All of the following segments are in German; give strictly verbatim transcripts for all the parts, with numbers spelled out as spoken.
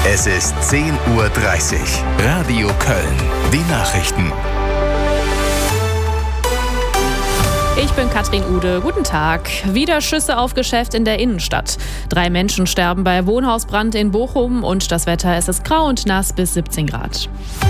Es ist zehn Uhr dreißig. Radio Köln. Die Nachrichten. Ich bin Katrin Ude. Guten Tag. Wieder Schüsse auf Geschäft in der Innenstadt. Drei Menschen sterben bei Wohnhausbrand in Bochum und das Wetter, es ist grau und nass bis siebzehn Grad.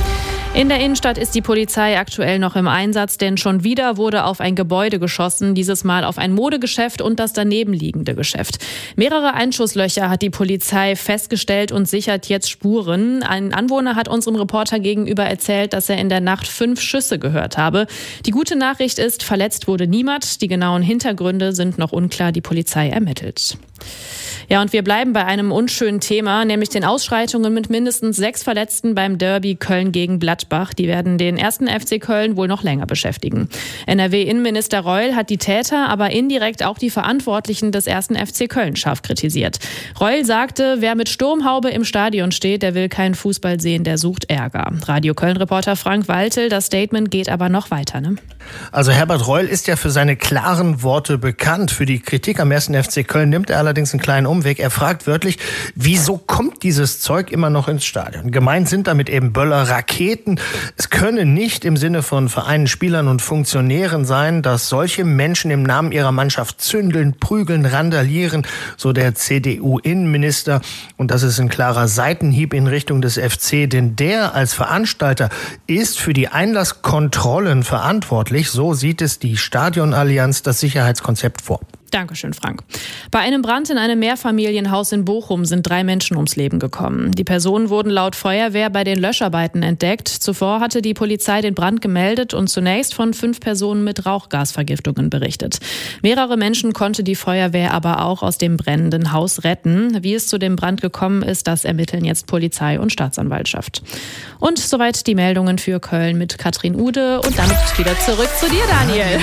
In der Innenstadt ist die Polizei aktuell noch im Einsatz, denn schon wieder wurde auf ein Gebäude geschossen, dieses Mal auf ein Modegeschäft und das daneben liegende Geschäft. Mehrere Einschusslöcher hat die Polizei festgestellt und sichert jetzt Spuren. Ein Anwohner hat unserem Reporter gegenüber erzählt, dass er in der Nacht fünf Schüsse gehört habe. Die gute Nachricht ist, verletzt wurde niemand. Die genauen Hintergründe sind noch unklar, die Polizei ermittelt. Ja, und wir bleiben bei einem unschönen Thema, nämlich den Ausschreitungen mit mindestens sechs Verletzten beim Derby Köln gegen Gladbach. Die werden den ersten F C Köln wohl noch länger beschäftigen. N R W-Innenminister Reul hat die Täter, aber indirekt auch die Verantwortlichen des ersten F C Köln scharf kritisiert. Reul sagte, wer mit Sturmhaube im Stadion steht, der will keinen Fußball sehen, der sucht Ärger. Radio Köln-Reporter Frank Waltel, das Statement geht aber noch weiter, ne? Also Herbert Reul ist ja für seine klaren Worte bekannt. Für die Kritik am ersten F C Köln nimmt er allerdings einen kleinen Umweg. Er fragt wörtlich, wieso kommt dieses Zeug immer noch ins Stadion? Gemeint sind damit eben Böller, Raketen. Es könne nicht im Sinne von Vereinen, Spielern und Funktionären sein, dass solche Menschen im Namen ihrer Mannschaft zündeln, prügeln, randalieren, so der C D U-Innenminister. Und das ist ein klarer Seitenhieb in Richtung des F C, denn der als Veranstalter ist für die Einlasskontrollen verantwortlich. So sieht es die Stadionallianz, das Sicherheitskonzept, vor. Dankeschön, Frank. Bei einem Brand in einem Mehrfamilienhaus in Bochum sind drei Menschen ums Leben gekommen. Die Personen wurden laut Feuerwehr bei den Löscharbeiten entdeckt. Zuvor hatte die Polizei den Brand gemeldet und zunächst von fünf Personen mit Rauchgasvergiftungen berichtet. Mehrere Menschen konnte die Feuerwehr aber auch aus dem brennenden Haus retten. Wie es zu dem Brand gekommen ist, das ermitteln jetzt Polizei und Staatsanwaltschaft. Und soweit die Meldungen für Köln mit Katrin Ude. Und damit wieder zurück zu dir, Daniel.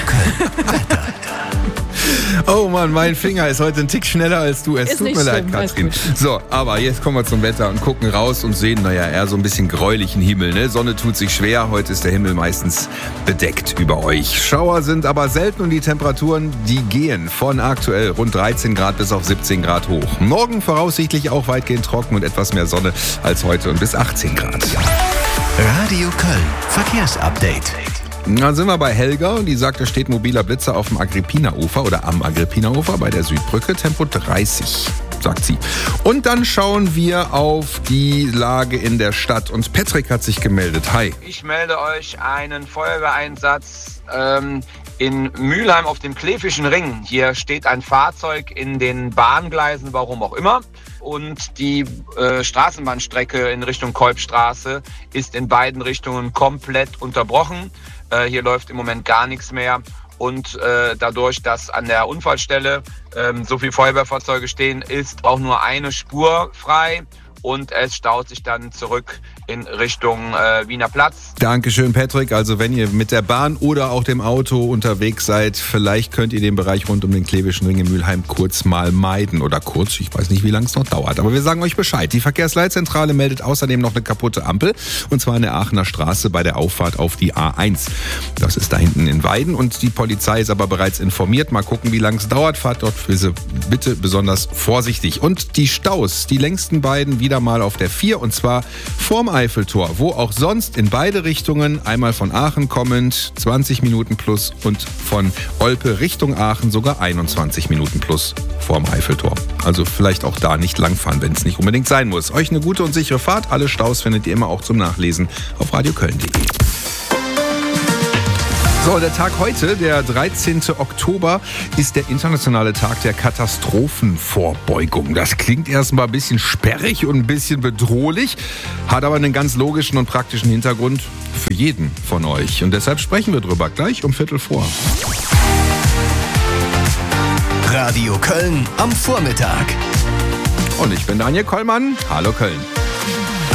Oh Mann, mein Finger ist heute ein Tick schneller als du. Es ist tut mir leid, schlimm, Katrin. So, aber jetzt kommen wir zum Wetter und gucken raus und sehen, naja, eher so ein bisschen gräulichen Himmel. Ne? Sonne tut sich schwer, heute ist der Himmel meistens bedeckt über euch. Schauer sind aber selten und die Temperaturen, die gehen von aktuell rund dreizehn Grad bis auf siebzehn Grad hoch. Morgen voraussichtlich auch weitgehend trocken und etwas mehr Sonne als heute und bis achtzehn Grad. Radio Köln. Verkehrsupdate. Da sind wir bei Helga und die sagt, da steht mobiler Blitzer auf dem Agrippina-Ufer oder am Agrippina-Ufer bei der Südbrücke, Tempo dreißig, sagt sie. Und dann schauen wir auf die Lage in der Stadt und Patrick hat sich gemeldet. Hi. Ich melde euch einen Feuerwehreinsatz ähm, in Mülheim auf dem Klevischen Ring. Hier steht ein Fahrzeug in den Bahngleisen, warum auch immer. Und die äh, Straßenbahnstrecke in Richtung Kolbstraße ist in beiden Richtungen komplett unterbrochen. Äh, hier läuft im Moment gar nichts mehr. Und äh, dadurch, dass an der Unfallstelle äh, so viele Feuerwehrfahrzeuge stehen, ist auch nur eine Spur frei. Und es staut sich dann zurück in Richtung äh, Wiener Platz. Dankeschön, Patrick. Also wenn ihr mit der Bahn oder auch dem Auto unterwegs seid, vielleicht könnt ihr den Bereich rund um den Klevischen Ring in Mülheim kurz mal meiden. Oder kurz, ich weiß nicht, wie lange es noch dauert. Aber wir sagen euch Bescheid. Die Verkehrsleitzentrale meldet außerdem noch eine kaputte Ampel. Und zwar in der Aachener Straße bei der Auffahrt auf die A eins. Das ist da hinten in Weiden. Und die Polizei ist aber bereits informiert. Mal gucken, wie lange es dauert. Fahrt dort für bitte besonders vorsichtig. Und die Staus, die längsten beiden wieder mal auf der vier. Und zwar vorm Eiffeltor, wo auch sonst in beide Richtungen, einmal von Aachen kommend zwanzig Minuten plus und von Olpe Richtung Aachen sogar einundzwanzig Minuten plus vorm Eiffeltor. Also vielleicht auch da nicht langfahren, wenn es nicht unbedingt sein muss. Euch eine gute und sichere Fahrt. Alle Staus findet ihr immer auch zum Nachlesen auf radioköln punkt de. So, der Tag heute, der dreizehnten Oktober, ist der internationale Tag der Katastrophenvorbeugung. Das klingt erstmal ein bisschen sperrig und ein bisschen bedrohlich, hat aber einen ganz logischen und praktischen Hintergrund für jeden von euch. Und deshalb sprechen wir drüber gleich um Viertel vor. Radio Köln am Vormittag. Und ich bin Daniel Kollmann. Hallo Köln.